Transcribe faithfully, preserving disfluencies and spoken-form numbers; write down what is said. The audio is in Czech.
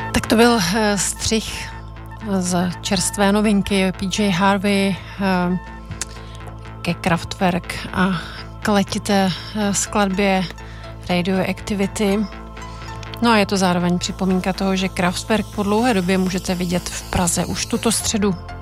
Tak to byl střih z čerstvé novinky P J Harvey ke Kraftwerk a k letité skladbě Radioactivity. No a je to zároveň připomínka toho, že Kraftwerk po dlouhé době můžete vidět v Praze už tuto středu.